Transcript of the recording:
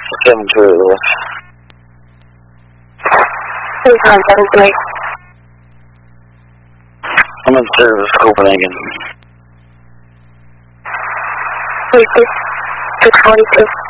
7-2. Please run 7-2. I'm in service, Copenhagen. 642.